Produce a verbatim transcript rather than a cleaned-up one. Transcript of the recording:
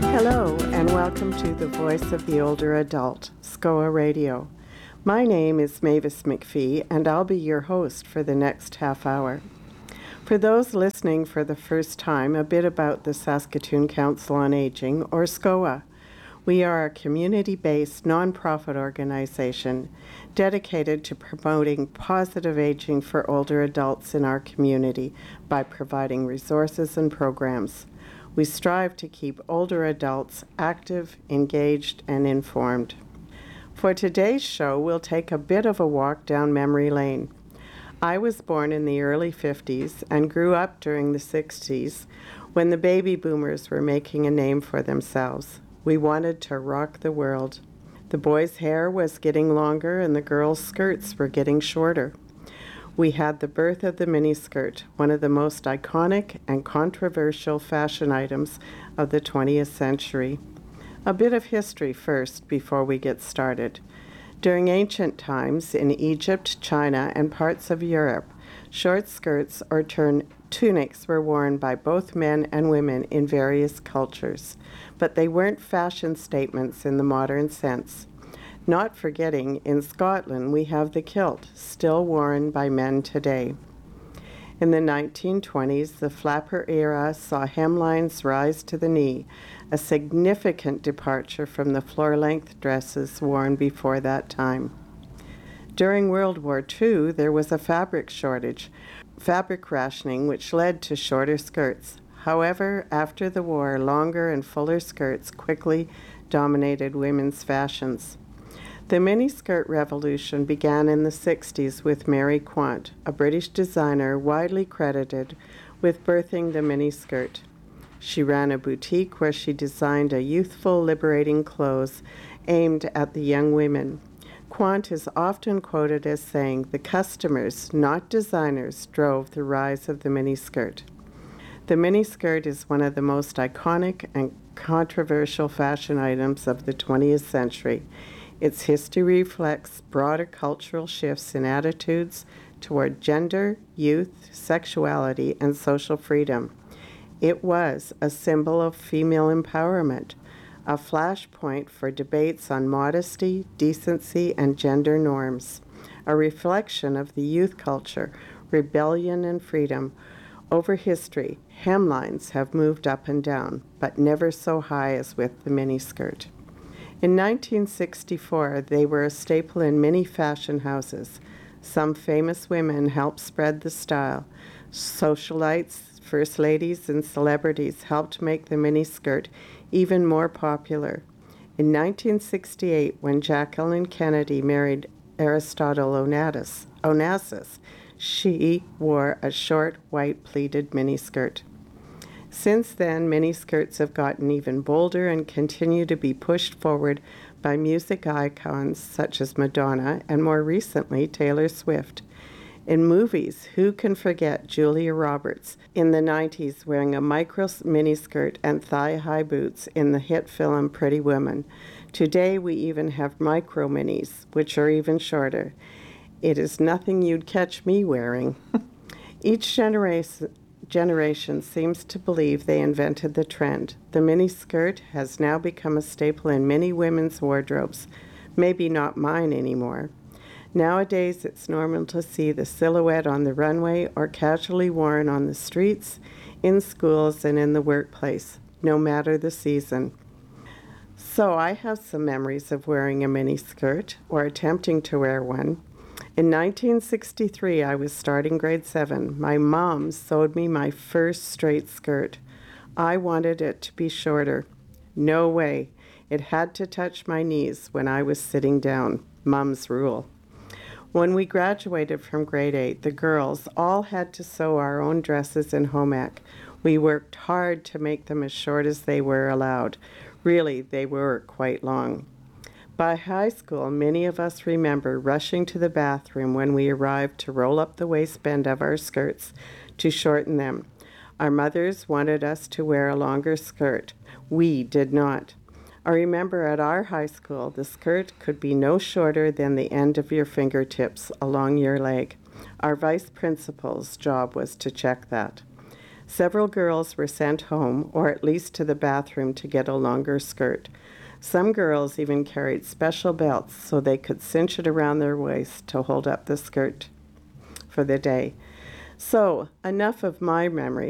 Hello, and welcome to the Voice of the Older Adult, S C O A Radio. My name is Mavis McPhee, and I'll be your host for the next half hour. For those listening for the first time, a bit about the Saskatoon Council on Aging, or S C O A. We are a community-based nonprofit organization dedicated to promoting positive aging for older adults in our community by providing resources and programs. We strive to keep older adults active, engaged, and informed. For today's show, we'll take a bit of a walk down memory lane. I was born in the early fifties and grew up during the sixties when the baby boomers were making a name for themselves. We wanted to rock the world. The boys' hair was getting longer and the girls' skirts were getting shorter. We had the birth of the miniskirt, one of the most iconic and controversial fashion items of the twentieth century. A bit of history first before we get started. During ancient times in Egypt, China, and parts of Europe, short skirts or turn tunics were worn by both men and women in various cultures, but they weren't fashion statements in the modern sense. Not forgetting, in Scotland, we have the kilt, still worn by men today. In the nineteen twenties, the flapper era saw hemlines rise to the knee, a significant departure from the floor-length dresses worn before that time. During World War Two, there was a fabric shortage, fabric rationing, which led to shorter skirts. However, after the war, longer and fuller skirts quickly dominated women's fashions. The miniskirt revolution began in the sixties with Mary Quant, a British designer widely credited with birthing the miniskirt. She ran a boutique where she designed a youthful, liberating clothes aimed at the young women. Quant is often quoted as saying, "The customers, not designers, drove the rise of the miniskirt." The miniskirt is one of the most iconic and controversial fashion items of the twentieth century. Its history reflects broader cultural shifts in attitudes toward gender, youth, sexuality, and social freedom. It was a symbol of female empowerment, a flashpoint for debates on modesty, decency, and gender norms, a reflection of the youth culture, rebellion, and freedom. Over history, hemlines have moved up and down, but never so high as with the miniskirt. In nineteen sixty-four, they were a staple in many fashion houses. Some famous women helped spread the style. Socialites, first ladies, and celebrities helped make the miniskirt even more popular. In nineteen sixty-eight, when Jacqueline Kennedy married Aristotle Onassis, Onassis, she wore a short white pleated miniskirt. Since then, miniskirts have gotten even bolder and continue to be pushed forward by music icons such as Madonna and more recently Taylor Swift. In movies, who can forget Julia Roberts in the nineties wearing a micro miniskirt and thigh-high boots in the hit film Pretty Woman? Today, we even have micro minis, which are even shorter. It is nothing you'd catch me wearing. Each generation generation seems to believe they invented the trend. The miniskirt has now become a staple in many women's wardrobes, maybe not mine anymore. Nowadays, it's normal to see the silhouette on the runway or casually worn on the streets, in schools, and in the workplace, no matter the season. So I have some memories of wearing a miniskirt or attempting to wear one. In nineteen sixty-three, I was starting grade seven. My mom sewed me my first straight skirt. I wanted it to be shorter. No way. It had to touch my knees when I was sitting down. Mom's rule. When we graduated from grade eight, the girls all had to sew our own dresses in home ec. We worked hard to make them as short as they were allowed. Really, they were quite long. By high school, many of us remember rushing to the bathroom when we arrived to roll up the waistband of our skirts to shorten them. Our mothers wanted us to wear a longer skirt. We did not. I remember at our high school, the skirt could be no shorter than the end of your fingertips along your leg. Our vice principal's job was to check that. Several girls were sent home, or at least to the bathroom, to get a longer skirt. Some girls even carried special belts so they could cinch it around their waist to hold up the skirt for the day. So, enough of my memory.